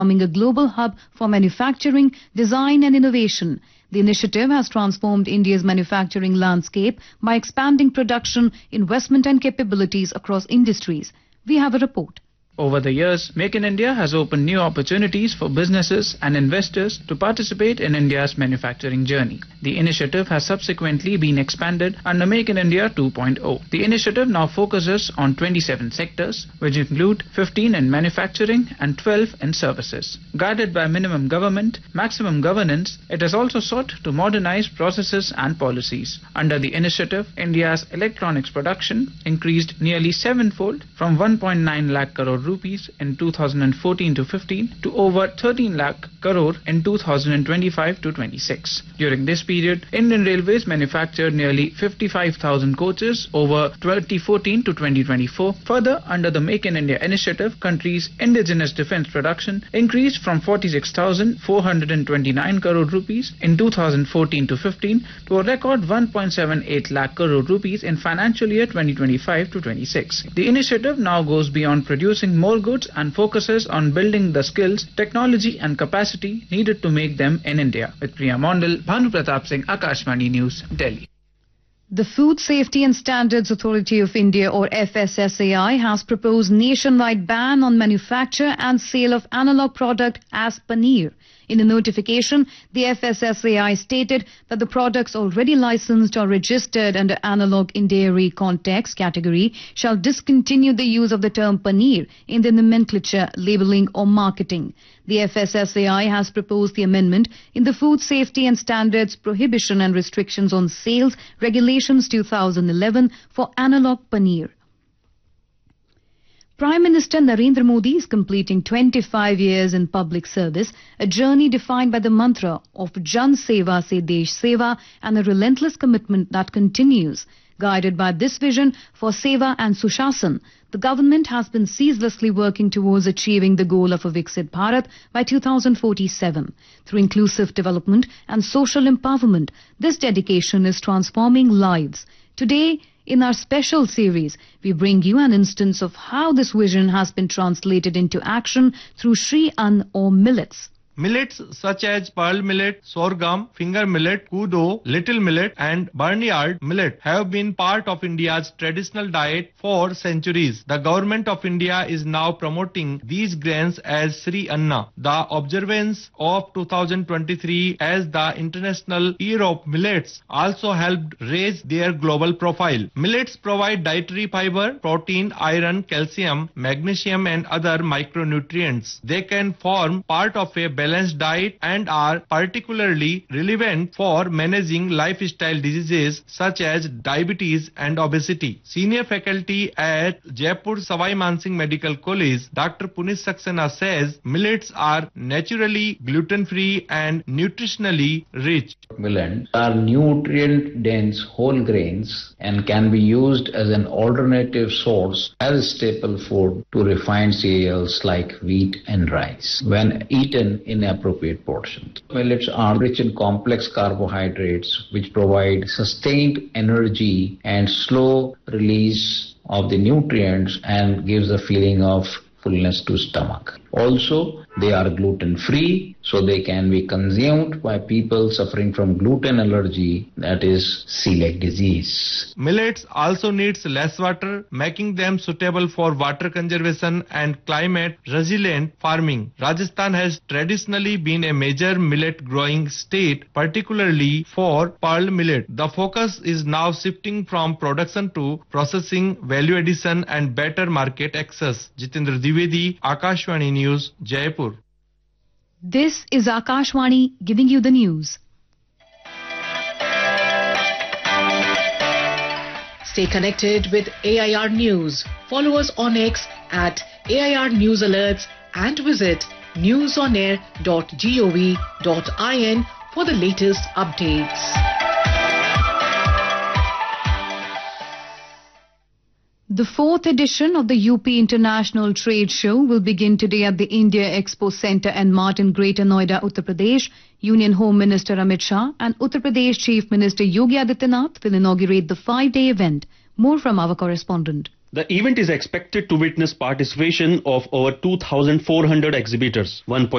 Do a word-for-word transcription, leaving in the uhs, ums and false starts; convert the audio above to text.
becoming a global hub for manufacturing, design and innovation. The initiative has transformed India's manufacturing landscape by expanding production, investment and capabilities across industries. We have a report. Over the years, Make in India has opened new opportunities for businesses and investors to participate in India's manufacturing journey. The initiative has subsequently been expanded under Make in India two point oh. The initiative now focuses on twenty-seven sectors, which include fifteen in manufacturing and twelve in services. Guided by minimum government, maximum governance, it has also sought to modernize processes and policies. Under the initiative, India's electronics production increased nearly sevenfold from one point nine lakh crore rupees in two thousand fourteen to fifteen to over thirteen lakh crore in two thousand twenty-five to twenty-six. During this period, Indian Railways manufactured nearly fifty-five thousand coaches over twenty fourteen to twenty twenty-four. Further, under the Make in India initiative, country's indigenous defense production increased from forty-six thousand four hundred twenty-nine crore rupees in two thousand fourteen to fifteen to a record one point seven eight lakh crore rupees in financial year twenty twenty-five to twenty-six. The initiative now goes beyond producing more goods and focuses on building the skills, technology and capacity needed to make them in India. With Priya Mondal, Bhanu Pratap Singh, Akashvani News, Delhi. The Food Safety and Standards Authority of India, or F S S A I, has proposed nationwide ban on manufacture and sale of analog product as paneer. In a notification, the F S S A I stated that the products already licensed or registered under analog in dairy context category shall discontinue the use of the term paneer in their nomenclature, labeling or marketing. The F S S A I has proposed the amendment in the Food Safety and Standards Prohibition and Restrictions on Sales Regulations two thousand eleven for analog paneer. Prime Minister Narendra Modi is completing twenty-five years in public service, a journey defined by the mantra of Jan Seva Se Desh Seva and a relentless commitment that continues. Guided by this vision for Seva and Sushasana, the government has been ceaselessly working towards achieving the goal of a Viksit Bharat by two thousand forty-seven. Through inclusive development and social empowerment, this dedication is transforming lives. Today, in our special series, we bring you an instance of how this vision has been translated into action through Shri Ann or millets. Millets such as pearl millet, sorghum, finger millet, kudo, little millet and barnyard millet have been part of India's traditional diet for centuries. The government of India is now promoting these grains as Sri Anna. The observance of two thousand twenty-three as the International Year of Millets also helped raise their global profile. Millets provide dietary fiber, protein, iron, calcium, magnesium and other micronutrients. They can form part of a balanced diet and are particularly relevant for managing lifestyle diseases such as diabetes and obesity. Senior faculty at Jaipur Savai Mansingh Medical College, Doctor Puneet Saxena says millets are naturally gluten-free and nutritionally rich. Millets are nutrient-dense whole grains and can be used as an alternative source as a staple food to refined cereals like wheat and rice when eaten in appropriate portions. Millets are rich in complex carbohydrates which provide sustained energy and slow release of the nutrients and gives a feeling of fullness to stomach. Also, they are gluten-free, so they can be consumed by people suffering from gluten allergy, that is celiac disease. Millets also needs less water, making them suitable for water conservation and climate resilient farming. Rajasthan has traditionally been a major millet growing state, particularly for pearl millet. The focus is now shifting from production to processing, value addition and better market access. Jitendra Dwivedi, Akashvani News, Jaipur. This is Akashvani giving you the news. Stay connected with A I R News. Follow us on X at A I R News Alerts and visit newsonair dot gov dot in for the latest updates. The fourth edition of the U P International Trade Show will begin today at the India Expo Centre and Mart in Greater Noida, Uttar Pradesh. Union Home Minister Amit Shah and Uttar Pradesh Chief Minister Yogi Adityanath will inaugurate the five-day event. More from our correspondent. The event is expected to witness participation of over two thousand four hundred exhibitors. one